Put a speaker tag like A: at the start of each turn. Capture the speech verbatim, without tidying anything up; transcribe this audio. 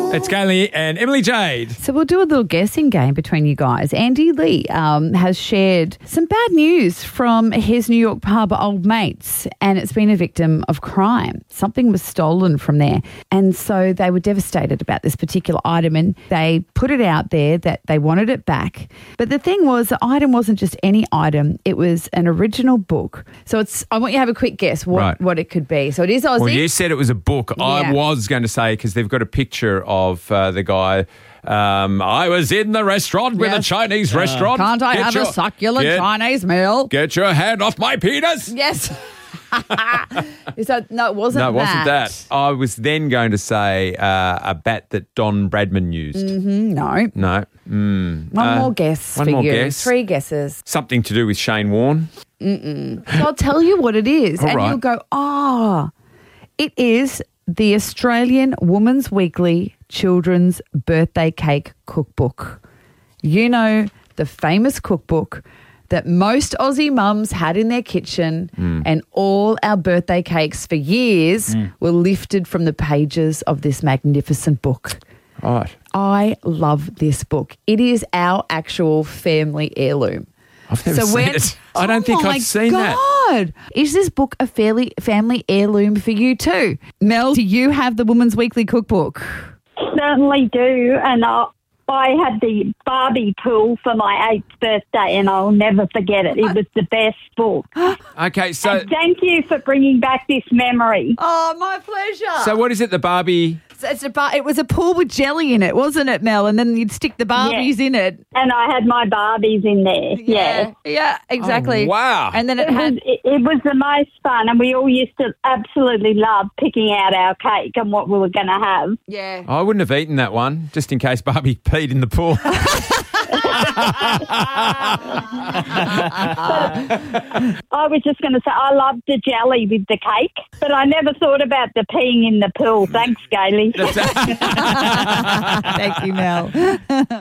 A: It's Gailey and Emily Jade.
B: So we'll do a little guessing game between you guys. Andy Lee um, has shared some bad news from his New York pub Old Mates, and it's been a victim of crime. Something was stolen from there. And so they were devastated about this particular item, and they put it out there that they wanted it back. But the thing was, the item wasn't just any item. It was an original book. So it's. I want you to have a quick guess what,
A: Right.
B: what it could be. So it is Aussie.
A: Well, you said it was a book.
B: Yeah.
A: I was going to say, because they've got a picture of uh, the guy. Um, I was in the restaurant with
B: Yes.
A: a Chinese restaurant.
B: Can't I
A: Get
B: have
A: your-
B: a succulent
A: get,
B: Chinese meal?
A: Get your hand off my penis.
B: Yes. Is that, no, it wasn't
A: No, it wasn't
B: that.
A: that. I was then going to say uh, a bat that Don Bradman used.
B: Mm, no.
A: No. Mm.
B: One
A: Uh,
B: more guess
A: one
B: for
A: more
B: you.
A: guess.
B: Three guesses.
A: Something to do with Shane Warne.
B: So I'll tell you what it is.
A: All
B: and
A: right.
B: you'll go, oh, it is the Australian Woman's Weekly Children's Birthday Cake Cookbook. You know, the famous cookbook that most Aussie mums had in their kitchen,
A: Mm.
B: and all our birthday cakes for years were lifted from the pages of this magnificent book.
A: Right.
B: I love this book. It is our actual family heirloom.
A: I've never seen
B: when-
A: it. I don't
B: Oh
A: think
B: my
A: I've seen that.
B: God. Is this book a fairly family heirloom for you too? Mel, do you have the Woman's Weekly Cookbook?
C: Certainly do, and I, I had the Barbie pool for my eighth birthday, and I'll never forget it. It was the best book.
A: Okay, so
C: And thank you for bringing back this memory.
B: Oh, my pleasure.
A: so what is it? The Barbie.
B: So it's a bar- it was a pool with jelly in it, wasn't it, Mel? And then you'd stick the Barbies
C: Yeah.
B: in it.
C: And I had my Barbies in there. Yeah.
B: Yeah, exactly.
A: Oh, wow.
B: And then it
C: It was,
B: had...
C: it, it was the most fun, and we all used to absolutely love picking out our cake and what we were going to have.
B: Yeah.
A: I wouldn't have eaten that one, just in case Barbie peed in the pool.
C: I was just going to say I loved the jelly with the cake, but I never thought about the peeing in the pool. Thanks, Gailey.
B: Thank you, Mel.